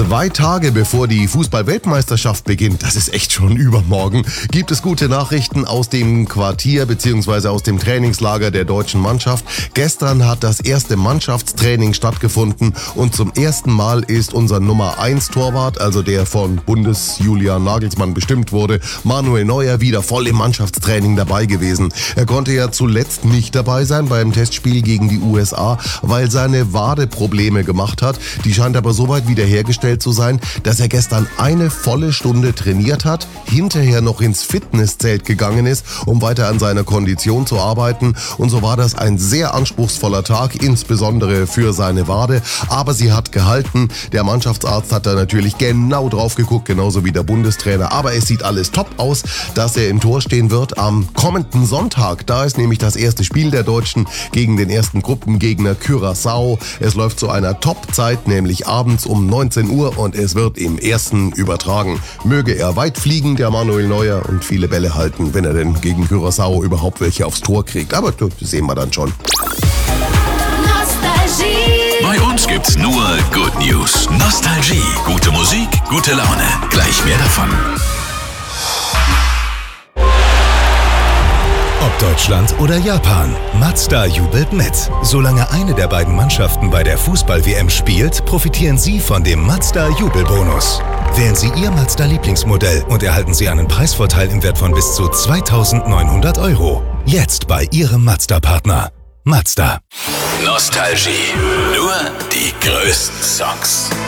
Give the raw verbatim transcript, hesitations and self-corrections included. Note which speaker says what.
Speaker 1: Zwei Tage bevor die Fußball-Weltmeisterschaft beginnt, das ist echt schon übermorgen, gibt es gute Nachrichten aus dem Quartier bzw. aus dem Trainingslager der deutschen Mannschaft. Gestern hat das erste Mannschaftstraining stattgefunden und zum ersten Mal ist unser Nummer eins Torwart, also der von Bundes-Julian Nagelsmann bestimmt wurde, Manuel Neuer, wieder voll im Mannschaftstraining dabei gewesen. Er konnte ja zuletzt nicht dabei sein beim Testspiel gegen die U S A, weil seine Wade Probleme gemacht hat. Die scheint aber soweit wiederhergestellt zu sein, dass er gestern eine volle Stunde trainiert hat, hinterher noch ins Fitnesszelt gegangen ist, um weiter an seiner Kondition zu arbeiten. Und so war das ein sehr anspruchsvoller Tag, insbesondere für seine Wade. Aber sie hat gehalten. Der Mannschaftsarzt hat da natürlich genau drauf geguckt, genauso wie der Bundestrainer. Aber es sieht alles top aus, dass er im Tor stehen wird am kommenden Sonntag. Da ist nämlich das erste Spiel der Deutschen gegen den ersten Gruppengegner Curaçao. Es läuft zu einer Top-Zeit, nämlich abends um neunzehn Uhr und es wird im ersten übertragen. Möge er weit fliegen, der Manuel Neuer, und viele Bälle halten, wenn er denn gegen Curaçao überhaupt welche aufs Tor kriegt. Aber das sehen wir dann schon.
Speaker 2: Bei uns gibt's nur Good News. Nostalgie, gute Musik, gute Laune. Gleich mehr davon.
Speaker 3: Ob Deutschland oder Japan, Mazda jubelt mit. Solange eine der beiden Mannschaften bei der Fußball-W M spielt, profitieren Sie von dem Mazda-Jubelbonus. Wählen Sie Ihr Mazda-Lieblingsmodell und erhalten Sie einen Preisvorteil im Wert von bis zu zweitausendneunhundert Euro. Jetzt bei Ihrem Mazda-Partner. Mazda.
Speaker 2: Nostalgie. Nur die größten Songs.